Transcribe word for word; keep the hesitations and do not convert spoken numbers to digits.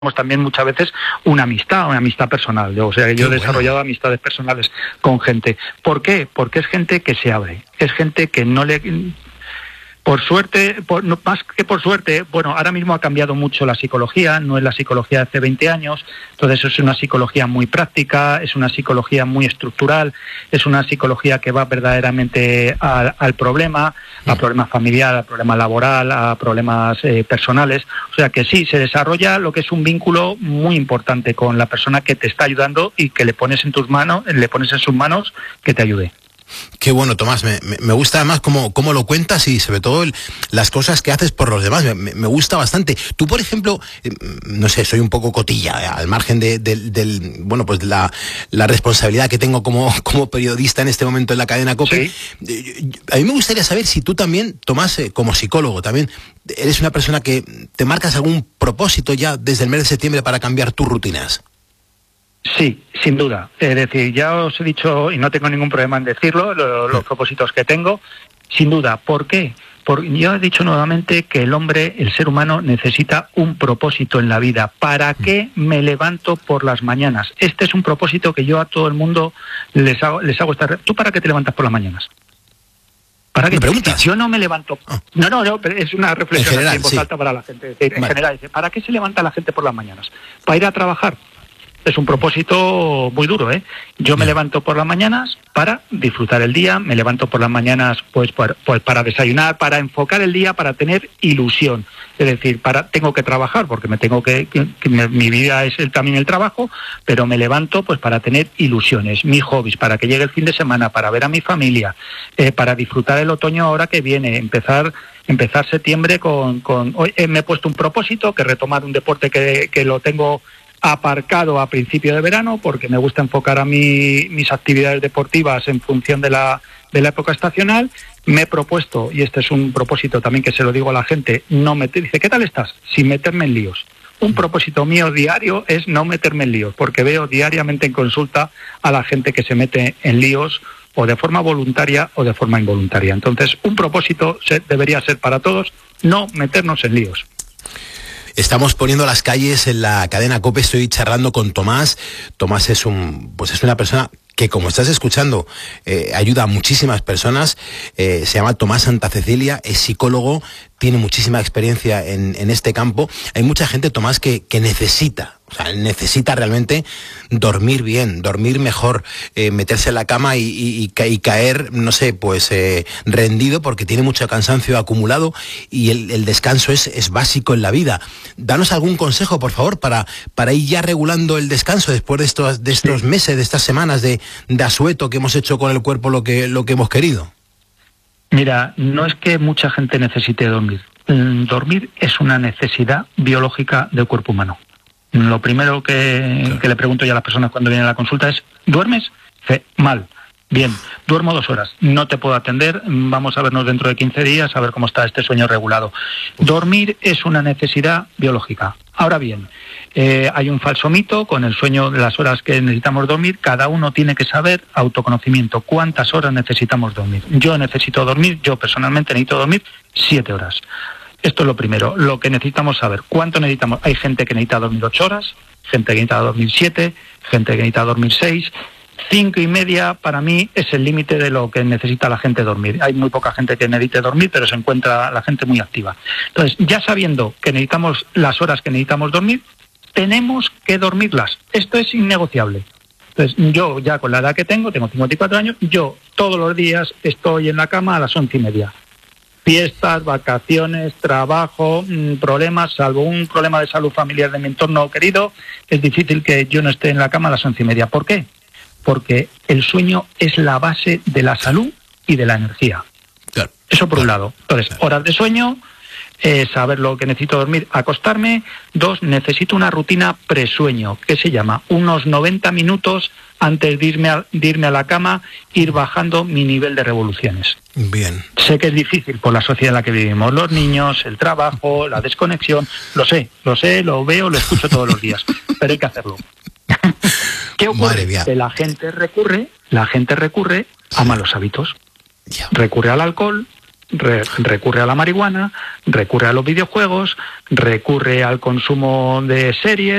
también muchas veces una amistad, una amistad personal. O sea, yo he desarrollado bueno. amistades personales con gente. ¿Por qué? Porque es gente que se abre, es gente que no le... Por suerte, por, no, más que por suerte, bueno, ahora mismo ha cambiado mucho la psicología, no es la psicología de hace veinte años, entonces es una psicología muy práctica, es una psicología muy estructural, es una psicología que va verdaderamente al, al problema, al problema familiar, al problema laboral, a problemas eh, personales, o sea que sí, se desarrolla lo que es un vínculo muy importante con la persona que te está ayudando y que le pones en tus manos, le pones en sus manos que te ayude. Qué bueno, Tomás, me, me, me gusta además cómo, cómo lo cuentas y sobre todo el, las cosas que haces por los demás, me, me gusta bastante. Tú, por ejemplo, eh, no sé, soy un poco cotilla, eh, al margen de, de, del, bueno, pues de la, la responsabilidad que tengo como, como periodista en este momento en la cadena COPE. ¿Sí? Eh, a mí me gustaría saber si tú también, Tomás, eh, como psicólogo, también eres una persona que te marcas algún propósito ya desde el mes de septiembre para cambiar tus rutinas. Sí, sin duda. Es decir, ya os he dicho, y no tengo ningún problema en decirlo, lo, los propósitos que tengo, sin duda. ¿Por qué? Porque yo he dicho nuevamente que el hombre, el ser humano, necesita un propósito en la vida. ¿Para qué me levanto por las mañanas? Este es un propósito que yo a todo el mundo les hago, les hago esta... ¿Tú para qué te levantas por las mañanas? ¿Para qué? ¿Me preguntas? Yo no me levanto... No, no, no, pero es una reflexión en, general, en voz sí. alta para la gente. Es decir, en vale. general, ¿para qué se levanta la gente por las mañanas? ¿Para ir a trabajar? Es un propósito muy duro, ¿eh? Yo me levanto por las mañanas para disfrutar el día, me levanto por las mañanas pues, por, pues para desayunar, para enfocar el día, para tener ilusión. Es decir, para tengo que trabajar porque me tengo que, que, que me, mi vida es el, también el trabajo, pero me levanto pues para tener ilusiones, mis hobbies, para que llegue el fin de semana, para ver a mi familia, eh, para disfrutar el otoño ahora que viene, empezar empezar septiembre con, con hoy eh, me he puesto un propósito, que retomar un deporte que, que lo tengo aparcado a principio de verano porque me gusta enfocar a mí mis actividades deportivas en función de la de la época estacional. Me he propuesto, y este es un propósito también que se lo digo a la gente, no meter, dice, ¿qué tal estás? Sin meterme en líos. Un propósito mío diario es no meterme en líos, porque veo diariamente en consulta a la gente que se mete en líos o de forma voluntaria o de forma involuntaria. Entonces, un propósito se, debería ser para todos no meternos en líos. Estamos poniendo las calles en la cadena COPE, estoy charlando con Tomás. Tomás es un, pues es una persona que, como estás escuchando, eh, ayuda a muchísimas personas. Eh, se llama Tomás Santa Cecilia, es psicólogo, tiene muchísima experiencia en, en este campo. Hay mucha gente, Tomás, que, que necesita, o sea, necesita realmente dormir bien, dormir mejor, eh, meterse en la cama y, y, y caer, no sé, pues eh, rendido porque tiene mucho cansancio acumulado y el, el descanso es, es básico en la vida. Danos algún consejo, por favor, para, para ir ya regulando el descanso después de estos, de estos sí. meses, de estas semanas de, de asueto que hemos hecho con el cuerpo lo que, lo que hemos querido. Mira, no es que mucha gente necesite dormir. Dormir es una necesidad biológica del cuerpo humano. Lo primero que, claro. que le pregunto yo a las personas cuando vienen a la consulta es, ¿duermes? Dice, mal. Bien, duermo dos horas, no te puedo atender, vamos a vernos dentro de quince días a ver cómo está este sueño regulado. Dormir es una necesidad biológica. Ahora bien, eh, hay un falso mito con el sueño de las horas que necesitamos dormir. Cada uno tiene que saber, autoconocimiento, cuántas horas necesitamos dormir. Yo necesito dormir, yo personalmente necesito dormir siete horas. Esto es lo primero, lo que necesitamos saber. ¿Cuánto necesitamos? Hay gente que necesita dormir ocho horas, gente que necesita dormir siete, gente que necesita dormir seis. Cinco y media para mí es el límite de lo que necesita la gente dormir. Hay muy poca gente que necesite dormir, pero se encuentra la gente muy activa. Entonces, ya sabiendo que necesitamos las horas que necesitamos dormir, tenemos que dormirlas. Esto es innegociable. Entonces, yo ya con la edad que tengo, tengo cincuenta y cuatro años, yo todos los días estoy en la cama a las once y media. Fiestas, vacaciones, trabajo, mmm, problemas, salvo un problema de salud familiar de mi entorno querido, es difícil que yo no esté en la cama a las once y media. ¿Por qué? Porque el sueño es la base de la salud y de la energía. Claro. Eso por claro. un lado. Entonces, claro. horas de sueño, eh, saber lo que necesito dormir, acostarme. Dos, necesito una rutina presueño, que se llama unos noventa minutos antes de irme, a, de irme a la cama, ir bajando mi nivel de revoluciones. Bien. Sé que es difícil por la sociedad en la que vivimos, los niños, el trabajo, la desconexión, lo sé, lo sé, lo veo, lo escucho todos los días, pero hay que hacerlo. ¿Qué ocurre? Que la gente recurre, la gente recurre a malos hábitos. Ya. Recurre al alcohol, re, recurre a la marihuana, recurre a los videojuegos, recurre al consumo de series.